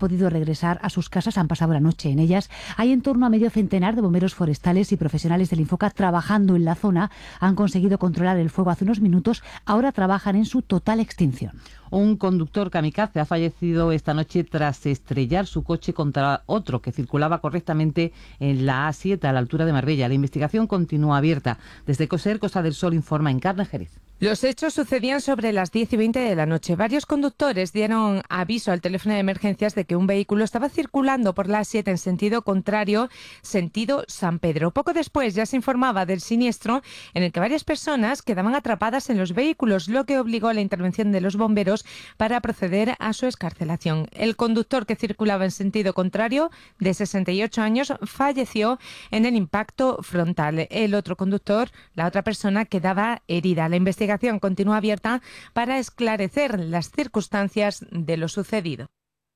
podido regresar a sus casas han pasado la noche. En ellas hay en torno a medio centenar de bomberos forestales y profesionales del Infoca trabajando en la zona. Han conseguido controlar el fuego hace unos minutos. Ahora trabajan en su total extinción. Un conductor kamikaze ha fallecido esta noche tras estrellar su coche contra otro que circulaba correctamente en la A7 a la altura de Marbella. La investigación continúa abierta. Desde COSER, Costa del Sol informa Encarna Jerez. Los hechos sucedían sobre las 10:20 de la noche. Varios conductores dieron aviso al teléfono de emergencias de que un vehículo estaba circulando por la A7 en sentido contrario, sentido San Pedro. Poco después ya se informaba del siniestro en el que varias personas quedaban atrapadas en los vehículos, lo que obligó a la intervención de los bomberos para proceder a su excarcelación. El conductor que circulaba en sentido contrario, de 68 años, falleció en el impacto frontal. El otro conductor, la otra persona, quedaba herida. La investigación continúa abierta para esclarecer las circunstancias de lo sucedido.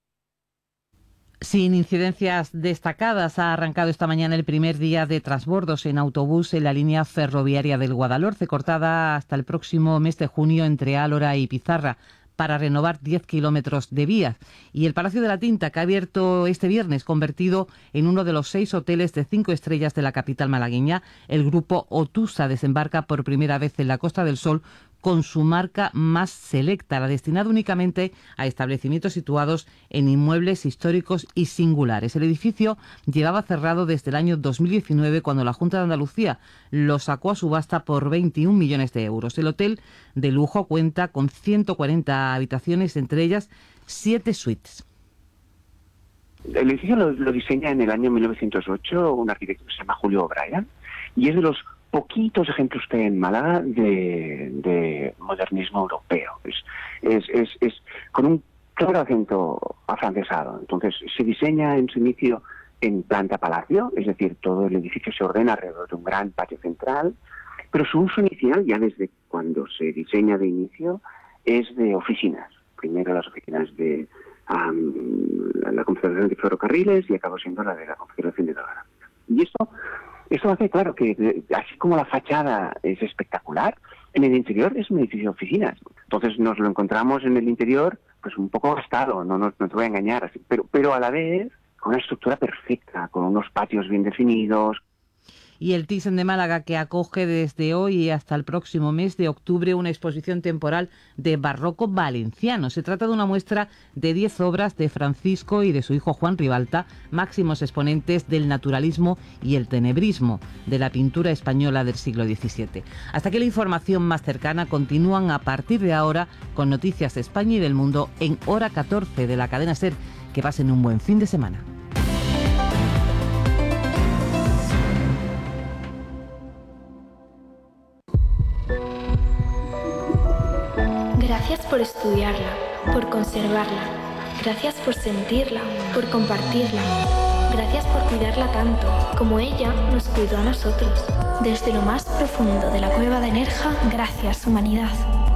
Sin incidencias destacadas, ha arrancado esta mañana el primer día de transbordos en autobús en la línea ferroviaria del Guadalhorce, cortada hasta el próximo mes de junio entre Álora y Pizarra, para renovar 10 kilómetros de vías. Y el Palacio de la Tinta, que ha abierto este viernes, convertido en uno de los 6 hoteles de 5 estrellas de la capital malagueña. El grupo Otusa desembarca por primera vez en la Costa del Sol con su marca más selecta, la destinada únicamente a establecimientos situados en inmuebles históricos y singulares. El edificio llevaba cerrado desde el año 2019, cuando la Junta de Andalucía lo sacó a subasta por 21 millones de euros. El hotel de lujo cuenta con 140 habitaciones, entre ellas 7 suites. El edificio lo diseña en el año 1908 un arquitecto que se llama Julio O'Brien, y es de los poquitos ejemplos que hay en Málaga de modernismo europeo. Es con un claro acento afrancesado. Entonces se diseña en su inicio en planta palacio, es decir, todo el edificio se ordena alrededor de un gran patio central, pero su uso inicial, ya desde cuando se diseña de inicio, es de oficinas. Primero las oficinas de la Confederación de Ferrocarriles y acabó siendo la de la Confederación de Hidrográfica. Y esto hace claro que, así como la fachada es espectacular, en el interior es un edificio de oficinas. Entonces nos lo encontramos en el interior pues un poco gastado, no te voy a engañar, así, pero a la vez con una estructura perfecta, con unos patios bien definidos. Y el Thyssen de Málaga, que acoge desde hoy hasta el próximo mes de octubre una exposición temporal de barroco valenciano. Se trata de una muestra de 10 obras de Francisco y de su hijo Juan Ribalta, máximos exponentes del naturalismo y el tenebrismo de la pintura española del siglo XVII. Hasta aquí la información más cercana. Continúan a partir de ahora con noticias de España y del mundo en Hora 14 de la cadena SER. Que pasen un buen fin de semana. Gracias por estudiarla, por conservarla. Gracias por sentirla, por compartirla. Gracias por cuidarla tanto, como ella nos cuidó a nosotros. Desde lo más profundo de la cueva de Nerja, gracias, humanidad.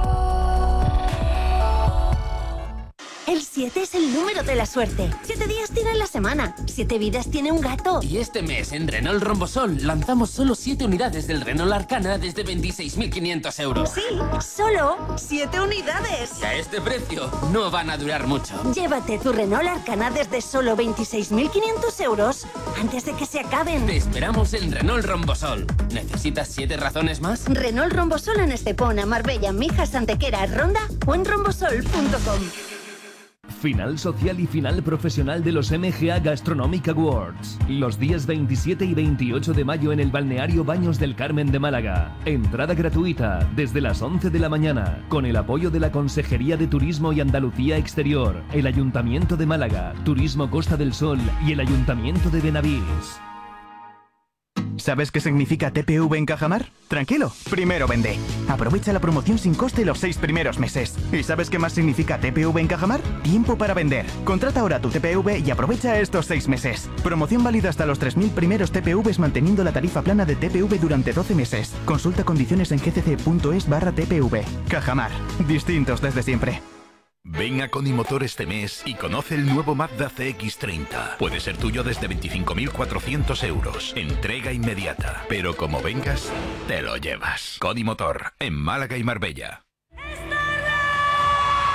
El 7 es el número de la suerte. 7 días tiene la semana. 7 vidas tiene un gato. Y este mes en Renault Rombosol lanzamos solo 7 unidades del Renault Arcana desde 26.500 euros. Sí, solo 7 unidades. Y a este precio no van a durar mucho. Llévate tu Renault Arcana desde solo 26.500 euros antes de que se acaben. Te esperamos en Renault Rombosol. ¿Necesitas 7 razones más? Renault Rombosol en Estepona, Marbella, Mijas, Antequera, Ronda o en rombosol.com. Final social y final profesional de los MGA Gastronomic Awards. Los días 27 y 28 de mayo en el balneario Baños del Carmen de Málaga. Entrada gratuita desde las 11 de la mañana, con el apoyo de la Consejería de Turismo y Andalucía Exterior, el Ayuntamiento de Málaga, Turismo Costa del Sol y el Ayuntamiento de Benavís. ¿Sabes qué significa TPV en Cajamar? Tranquilo, primero vende. Aprovecha la promoción sin coste los 6 primeros meses. ¿Y sabes qué más significa TPV en Cajamar? Tiempo para vender. Contrata ahora tu TPV y aprovecha estos 6 meses. Promoción válida hasta los 3.000 primeros TPVs manteniendo la tarifa plana de TPV durante 12 meses. Consulta condiciones en gcc.es/TPV. Cajamar, distintos desde siempre. Ven a Conimotor este mes y conoce el nuevo Mazda CX-30. Puede ser tuyo desde 25.400 euros. Entrega inmediata. Pero como vengas, te lo llevas. Conimotor, en Málaga y Marbella.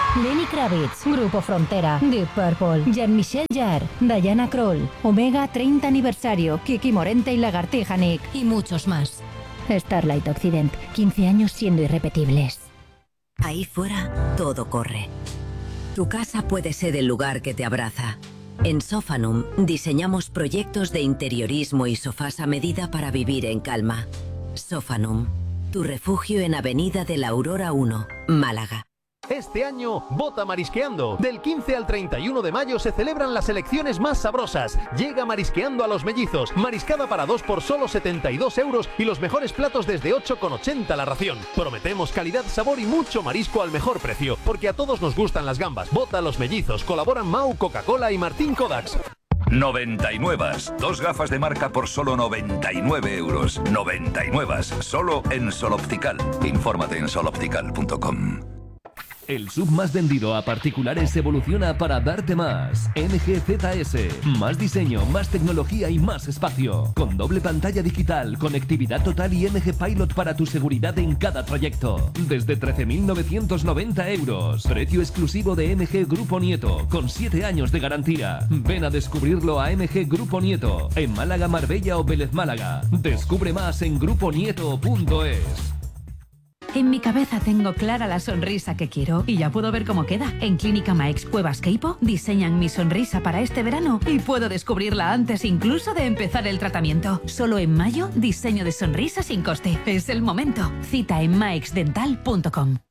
Lenny Kravitz, Grupo Frontera, Deep Purple, Jean-Michel Jarre, Diana Krall, Omega 30 aniversario, Kiki Morente y Lagartija Nick y muchos más. Starlight Occident, 15 años siendo irrepetibles. Ahí fuera, todo corre. Tu casa puede ser el lugar que te abraza. En Sofanum diseñamos proyectos de interiorismo y sofás a medida para vivir en calma. Sofanum, tu refugio en Avenida de la Aurora 1, Málaga. Este año, vota Marisqueando. Del 15 al 31 de mayo se celebran las elecciones más sabrosas. Llega Marisqueando a Los Mellizos. Mariscada para 2 por solo 72 euros y los mejores platos desde 8,80 la ración. Prometemos calidad, sabor y mucho marisco al mejor precio, porque a todos nos gustan las gambas. Vota Los Mellizos. Colaboran Mau, Coca-Cola y Martín Kodaks. 99. 2 gafas de marca por solo 99 euros. 99. Solo en Sol Optical. Infórmate en soloptical.com. El SUV más vendido a particulares evoluciona para darte más. MG ZS. Más diseño, más tecnología y más espacio. Con doble pantalla digital, conectividad total y MG Pilot para tu seguridad en cada trayecto. Desde 13.990 euros. Precio exclusivo de MG Grupo Nieto, con 7 años de garantía. Ven a descubrirlo a MG Grupo Nieto, en Málaga, Marbella o Vélez Málaga. Descubre más en gruponieto.es. En mi cabeza tengo clara la sonrisa que quiero y ya puedo ver cómo queda. En Clínica Maix Cuevas Queipo diseñan mi sonrisa para este verano y puedo descubrirla antes incluso de empezar el tratamiento. Solo en mayo, diseño de sonrisa sin coste. Es el momento. Cita en maixdental.com.